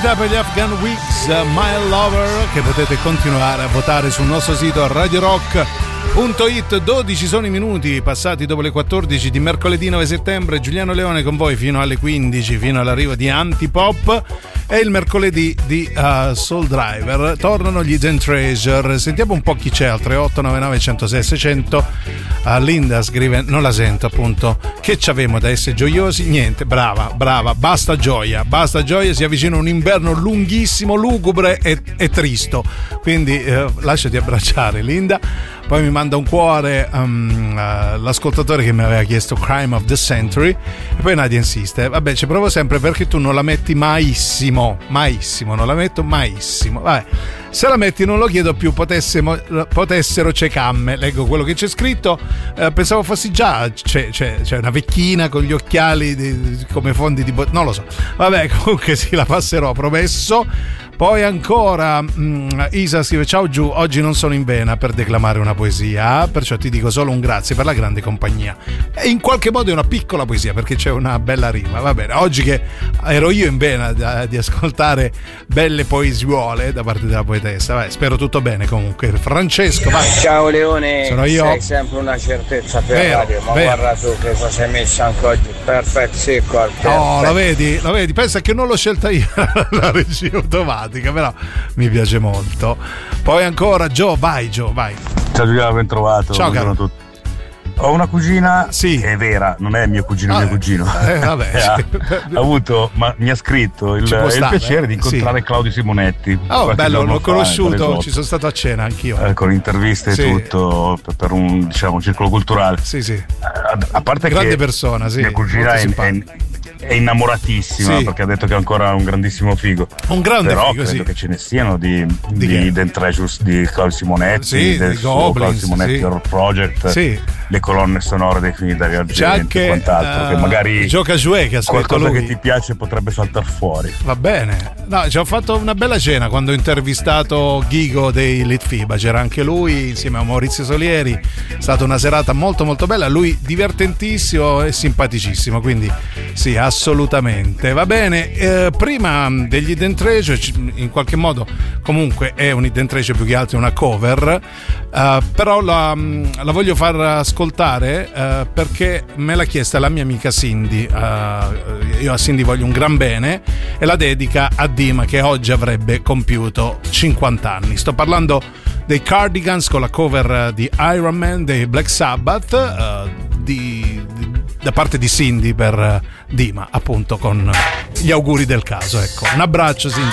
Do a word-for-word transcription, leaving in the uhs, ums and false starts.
novità per gli Afghan Weeks, My Lover, che potete continuare a votare sul nostro sito radio rock punto it. dodici sono i minuti passati dopo le quattordici di mercoledì nove settembre. Giuliano Leone con voi fino alle quindici, fino all'arrivo di Antipop. E il mercoledì di uh, Soul Driver tornano gli Hidden Treasure. Sentiamo un po' chi c'è al tre otto nove nove uno zero sei sei zero zero. uh, Linda scrive: non la sento, appunto, che c'avemo da essere gioiosi? Niente, brava, brava, basta gioia, basta gioia, si avvicina un inverno lunghissimo, lugubre e, e tristo, quindi uh, lasciati abbracciare, Linda. Poi mi manda un cuore um, uh, l'ascoltatore che mi aveva chiesto Crime of the Century, e poi Nadia insiste: vabbè, ci provo sempre perché tu non la metti maissimo, maissimo, non la metto maissimo. Vabbè, se la metti non lo chiedo più, potessimo, potessero cecamme. Leggo quello che c'è scritto. eh, pensavo fossi già c'è, c'è, c'è una vecchina con gli occhiali di, come fondi di bot- non lo so, vabbè, comunque sì, la passerò, promesso. Poi ancora mh, Isa scrive: ciao Giù, oggi non sono in vena per declamare una poesia, perciò ti dico solo un grazie per la grande compagnia. E in qualche modo è una piccola poesia perché c'è una bella rima. Va bene, oggi che ero io in vena da, di ascoltare belle poesiuole da parte della poetessa. Vai, spero tutto bene comunque. Francesco, vai. Ciao Leone, sono io. Sei sempre una certezza per vero, radio, ma vero. guarda tu che cosa hai messo anche oggi, perfetto, secco al perfetto. Oh, lo vedi, lo vedi, pensa che non l'ho scelta io la regia automatica, però mi piace molto. Poi ancora Gio, vai Gio, vai. Ciao Giuliano, ben trovato. Ciao caro. a tutti. Ho una cugina, sì, che è vera, non è mio cugino, ah, mio cugino. Eh, vabbè. ha, ha avuto, ma mi ha scritto il, stare, il piacere di incontrare sì. Claudio Simonetti. Oh, bello, l'ho fa, conosciuto, ci sono stato a cena anch'io. Eh, con interviste e sì. tutto per, per un, diciamo, un circolo culturale. Sì, sì. A, a parte grande che persona, sì. Mia cugina è, è, è innamoratissima, sì, perché ha detto che è ancora un grandissimo figo. Un grande però figo, credo sì. che ce ne siano di, di, di Hidden Treasures di Claudio Simonetti, sì, del di suo Goblins, Claudio Simonetti sì. Horror Project, sì. le colonne sonore dei film di Argento. C'è anche e quant'altro, uh, che magari Gioca Jouet, che ha qualcosa lui. che ti piace potrebbe saltare fuori. Va bene, no, ci ho fatto una bella cena quando ho intervistato Ghigo dei Litfiba, c'era anche lui insieme a Maurizio Solieri, è stata una serata molto molto bella, lui divertentissimo e simpaticissimo, quindi sì, assolutamente. Va bene, eh, prima degli Hidden Treasure, in qualche modo comunque è un Hidden Treasure, più che altro una cover, eh, però la, la voglio far ascoltare eh, perché me l'ha chiesta la mia amica Cindy. eh, io a Cindy voglio un gran bene e la dedica a Dima, che oggi avrebbe compiuto cinquanta anni. Sto parlando dei Cardigans con la cover di Iron Man dei Black Sabbath, eh, di, di, da parte di Cindy per Dima, appunto, con gli auguri del caso. Ecco, un abbraccio Cindy.